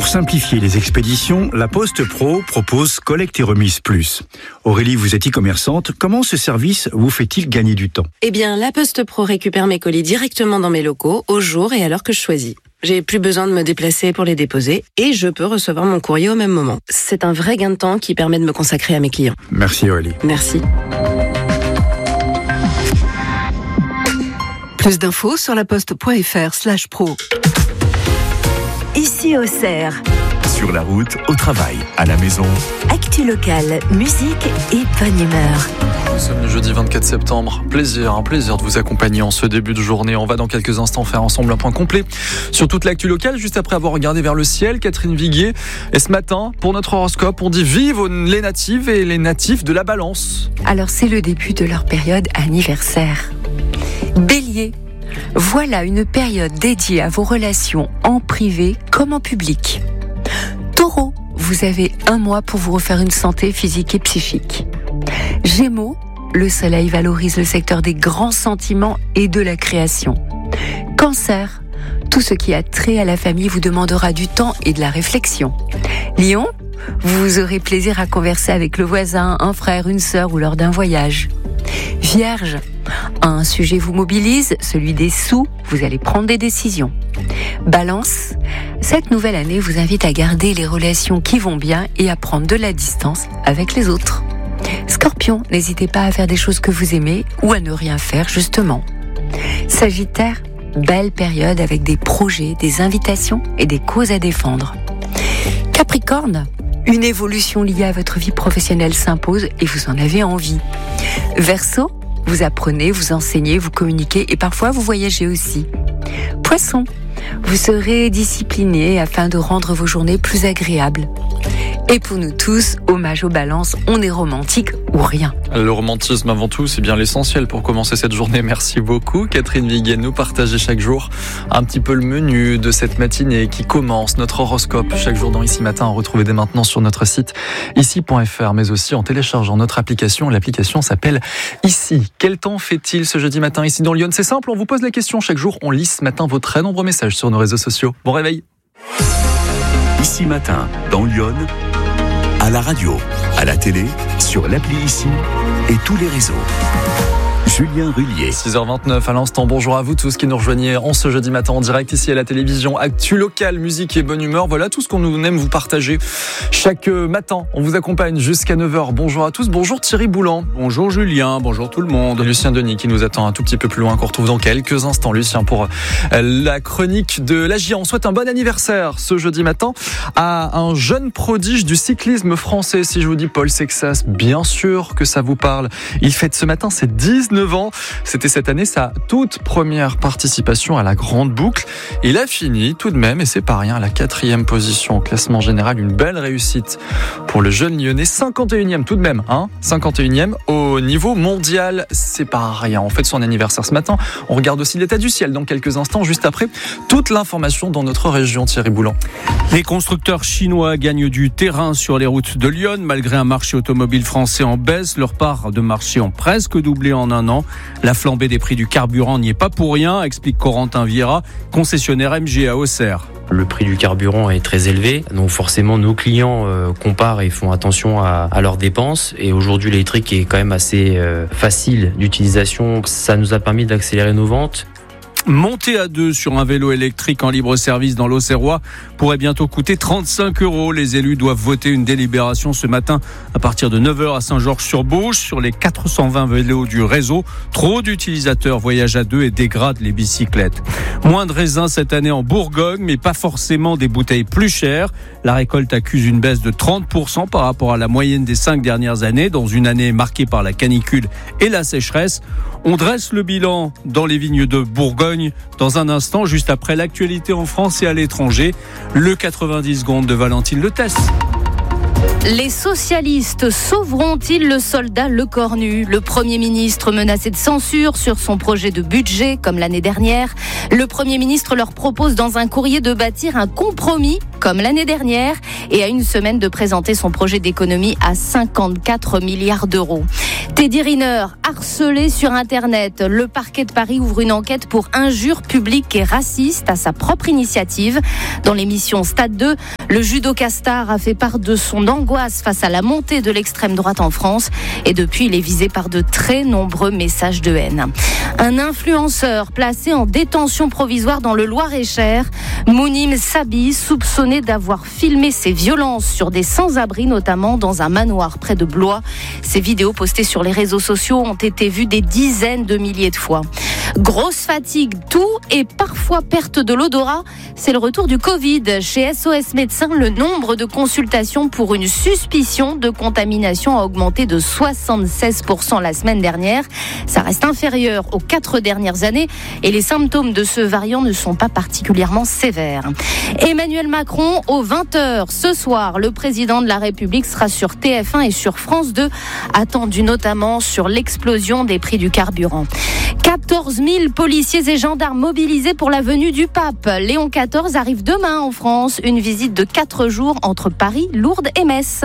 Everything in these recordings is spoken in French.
Pour simplifier les expéditions, la Poste Pro propose Collecte et Remise Plus. Aurélie, vous êtes e-commerçante. Comment ce service vous fait-il gagner du temps ? Eh bien, la Poste Pro récupère mes colis directement dans mes locaux, au jour et à l'heure que je choisis. J'ai plus besoin de me déplacer pour les déposer et je peux recevoir mon courrier au même moment. C'est un vrai gain de temps qui permet de me consacrer à mes clients. Merci Aurélie. Merci. Plus d'infos sur laposte.fr/pro. Ici Auxerre. Sur la route, au travail, à la maison. Actu locale, musique et bonne humeur. Nous sommes le jeudi 24 septembre. Un plaisir de vous accompagner en ce début de journée. On va dans quelques instants faire ensemble un point complet sur toute l'actu locale, juste après avoir regardé vers le ciel. Catherine Viguier. Et ce matin, pour notre horoscope, on dit vive les natives et les natifs de la Balance. Alors c'est le début de leur période anniversaire. Bélier. Voilà une période dédiée à vos relations en privé comme en public. Taureau, vous avez un mois pour vous refaire une santé physique et psychique. Gémeaux, le soleil valorise le secteur des grands sentiments et de la création. Cancer, tout ce qui a trait à la famille vous demandera du temps et de la réflexion. Lion, vous aurez plaisir à converser avec le voisin, un frère, une sœur ou lors d'un voyage. Vierge, un sujet vous mobilise, celui des sous, vous allez prendre des décisions. Balance, cette nouvelle année vous invite à garder les relations qui vont bien et à prendre de la distance avec les autres. Scorpion, n'hésitez pas à faire des choses que vous aimez ou à ne rien faire justement. Sagittaire, belle période avec des projets, des invitations et des causes à défendre. Capricorne, une évolution liée à votre vie professionnelle s'impose et vous en avez envie. Verseau, vous apprenez, vous enseignez, vous communiquez et parfois vous voyagez aussi. Poisson, vous serez discipliné afin de rendre vos journées plus agréables. Et pour nous tous, hommage aux balances, on est romantique ou rien. Le romantisme avant tout, c'est bien l'essentiel pour commencer cette journée. Merci beaucoup Catherine Viguier, nous partager chaque jour un petit peu le menu de cette matinée qui commence, notre horoscope chaque jour dans Ici Matin, à retrouver dès maintenant sur notre site ici.fr, mais aussi en téléchargeant notre application. L'application s'appelle Ici. Quel temps fait-il ce jeudi matin ici dans Lyon ? C'est simple, on vous pose la question chaque jour, on lit ce matin vos très nombreux messages sur nos réseaux sociaux. Bon réveil. Ici Matin, dans Lyon, à la radio, à la télé, sur l'appli Ici et tous les réseaux. Julien Rullier. 6h29 à l'instant. Bonjour à vous tous qui nous rejoignez en ce jeudi matin en direct ici à la télévision. Actu locale, musique et bonne humeur. Voilà tout ce qu'on nous aime vous partager chaque matin. On vous accompagne jusqu'à 9h. Bonjour à tous. Bonjour Thierry Boulan. Bonjour Julien. Bonjour tout le monde. Et Lucien Denis qui nous attend un tout petit peu plus loin, qu'on retrouve dans quelques instants. Lucien pour la chronique de l'AGIA. On souhaite un bon anniversaire ce jeudi matin à un jeune prodige du cyclisme français. Si je vous dis Paul Sexas, bien sûr que ça vous parle. Il fête ce matin ses 19 ans. C'était cette année sa toute première participation à la Grande Boucle. Il a fini tout de même, et c'est pas rien, à la 4e position au classement général. Une belle réussite pour le jeune Lyonnais. 51e tout de même, 51e au niveau mondial. C'est pas rien. On fête son anniversaire ce matin. On regarde aussi l'état du ciel dans quelques instants, juste après toute l'information dans notre région. Thierry Boulan. Les constructeurs chinois gagnent du terrain sur les routes de Lyon. Malgré un marché automobile français en baisse, leur part de marché ont presque doublé en un an. La flambée des prix du carburant n'y est pas pour rien, explique Corentin Vieira, concessionnaire MG à Auxerre. Le prix du carburant est très élevé, donc forcément nos clients comparent et font attention à leurs dépenses. Et aujourd'hui l'électrique est quand même assez facile d'utilisation, ça nous a permis d'accélérer nos ventes. Monter à 2 sur un vélo électrique en libre service dans l'Auxerrois pourrait bientôt coûter 35 €. Les élus doivent voter une délibération ce matin à partir de 9h à Saint-Georges-sur-Bouche sur les 420 vélos du réseau. Trop d'utilisateurs voyagent à 2 et dégradent les bicyclettes. Moins de raisins cette année en Bourgogne, mais pas forcément des bouteilles plus chères. La récolte accuse une baisse de 30% par rapport à la moyenne des 5 dernières années, dans une année marquée par la canicule et la sécheresse. On dresse le bilan dans les vignes de Bourgogne dans un instant, juste après l'actualité en France et à l'étranger. Le 90 secondes de Valentine Letesse. Les socialistes sauveront-ils le soldat Lecornu ? Le Premier ministre menacé de censure sur son projet de budget, comme l'année dernière. Le Premier ministre leur propose dans un courrier de bâtir un compromis, comme l'année dernière, et à une semaine de présenter son projet d'économie à 54 milliards d'euros. Teddy Riner, harcelé sur Internet. Le parquet de Paris ouvre une enquête pour injures publiques et racistes à sa propre initiative. Dans l'émission Stade 2, Le judoka star a fait part de son angoisse face à la montée de l'extrême droite en France et depuis il est visé par de très nombreux messages de haine. Un influenceur placé en détention provisoire dans le Loir-et-Cher, Mounim Sabi, soupçonné d'avoir filmé ses violences sur des sans-abri, notamment dans un manoir près de Blois. Ces vidéos postées sur les réseaux sociaux ont été vues des dizaines de milliers de fois. Grosse fatigue, toux et parfois perte de l'odorat, c'est le retour du Covid. Chez SOS Médecins, le nombre de consultations pour une suspicion de contamination a augmenté de 76% la semaine dernière. Ça reste inférieur aux 4 dernières années et les symptômes de ce variant ne sont pas particulièrement sévères. Emmanuel Macron, aux 20h ce soir, le président de la République sera sur TF1 et sur France 2, attendu notamment sur l'explosion des prix du carburant. 14 000 policiers et gendarmes mobilisés pour la venue du pape. Léon XIV arrive demain en France. Une visite de 4 jours entre Paris, Lourdes et Metz.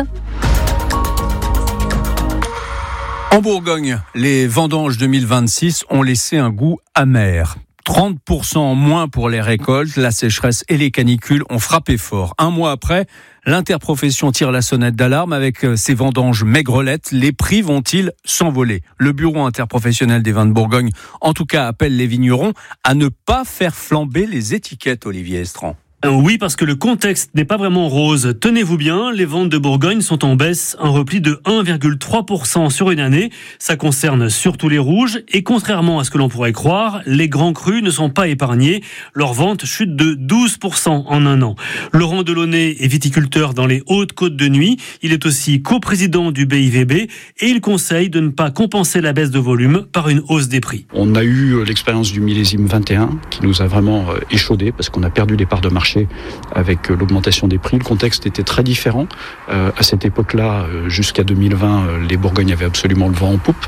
En Bourgogne, les vendanges 2026 ont laissé un goût amer. 30% en moins pour les récoltes, la sécheresse et les canicules ont frappé fort. Un mois après, l'interprofession tire la sonnette d'alarme avec ses vendanges maigrelettes. Les prix vont-ils s'envoler ? Le bureau interprofessionnel des vins de Bourgogne, en tout cas, appelle les vignerons à ne pas faire flamber les étiquettes, Olivier Estran. Oui, parce que le contexte n'est pas vraiment rose. Tenez-vous bien, les ventes de Bourgogne sont en baisse, un repli de 1,3% sur une année. Ça concerne surtout les rouges et contrairement à ce que l'on pourrait croire, les grands crus ne sont pas épargnés. Leurs ventes chutent de 12% en un an. Laurent Delaunay est viticulteur dans les Hautes-Côtes de Nuits. Il est aussi coprésident du BIVB et il conseille de ne pas compenser la baisse de volume par une hausse des prix. On a eu l'expérience du millésime 21 qui nous a vraiment échaudé parce qu'on a perdu des parts de marché avec l'augmentation des prix. Le contexte était très différent. À cette époque-là, jusqu'à 2020, les Bourgognes avaient absolument le vent en poupe.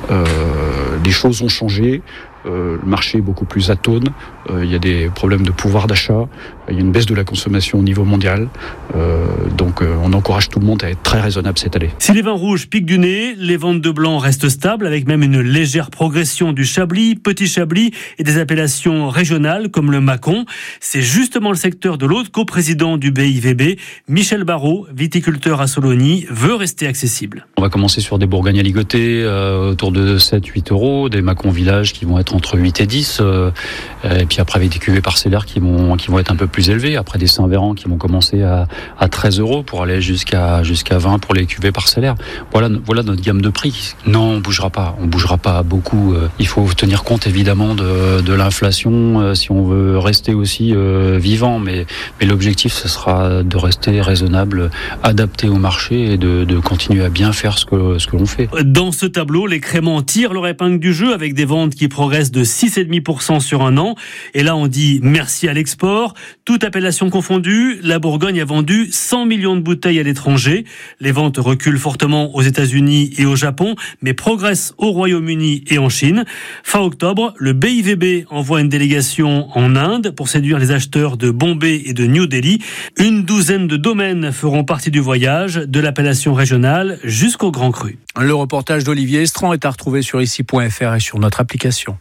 Les choses ont changé. Le marché est beaucoup plus atone, il y a des problèmes de pouvoir d'achat, il y a une baisse de la consommation au niveau mondial, donc on encourage tout le monde à être très raisonnable cette année. Si les vins rouges piquent du nez, les ventes de blanc restent stables avec même une légère progression du Chablis, Petit Chablis et des appellations régionales comme le Mâcon. C'est justement le secteur de l'autre coprésident du BIVB, Michel Barrault, viticulteur à Sologny, veut rester accessible. On va commencer sur des Bourgognes à ligoter autour de 7-8 euros, des Mâcon Village qui vont être entre 8 et 10, et puis après avec des cuvées parcellaires qui vont être un peu plus élevées, après des Saint-Véran qui vont commencer à 13 euros pour aller jusqu'à 20 pour les cuvées parcellaires. Voilà notre gamme de prix. Non, on bougera pas beaucoup. Il faut tenir compte évidemment de l'inflation si on veut rester aussi vivant, mais l'objectif ce sera de rester raisonnable, adapté au marché et de continuer à bien faire ce que l'on fait. Dans ce tableau, les créments tirent leur épingle du jeu avec des ventes qui progressent de 6,5% sur un an. Et là, on dit merci à l'export. Toute appellation confondue, la Bourgogne a vendu 100 millions de bouteilles à l'étranger. Les ventes reculent fortement aux États-Unis et au Japon, mais progressent au Royaume-Uni et en Chine. Fin octobre, le BIVB envoie une délégation en Inde pour séduire les acheteurs de Bombay et de New Delhi. Une douzaine de domaines feront partie du voyage, de l'appellation régionale jusqu'au Grand Cru. Le reportage d'Olivier Estran est à retrouver sur ici.fr et sur notre application.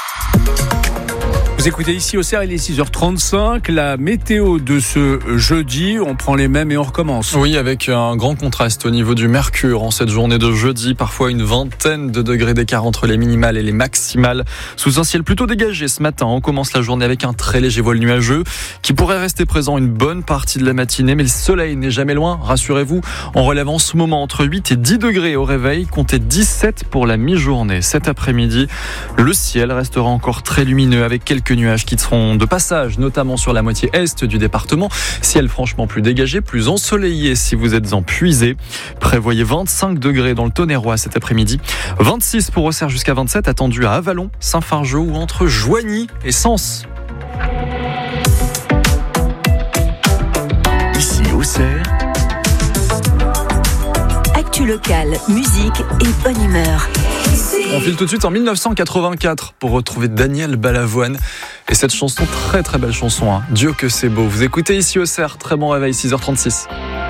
Vous écoutez Ici au CER, il est 6h35. La météo de ce jeudi, on prend les mêmes et on recommence. Oui, avec un grand contraste au niveau du mercure en cette journée de jeudi. Parfois une vingtaine de degrés d'écart entre les minimales et les maximales. Sous un ciel plutôt dégagé ce matin, on commence la journée avec un très léger voile nuageux qui pourrait rester présent une bonne partie de la matinée. Mais le soleil n'est jamais loin, rassurez-vous. On relève en ce moment entre 8 et 10 degrés au réveil, comptez 17 pour la mi-journée. Cet après-midi, le ciel restera encore très lumineux avec quelques nuages qui seront de passage, notamment sur la moitié est du département. Ciel franchement plus dégagé, plus ensoleillé si vous êtes en puisée. Prévoyez 25 degrés dans le Tonnerrois cet après-midi. 26 pour Auxerre jusqu'à 27, attendu à Avallon, Saint-Fargeau ou entre Joigny et Sens. Ici Auxerre. Actu locale, musique et bonne humeur. On file tout de suite en 1984 pour retrouver Daniel Balavoine et cette chanson, très très belle chanson, hein. Dieu que c'est beau. Vous écoutez Ici au CER, très bon réveil, 6h36.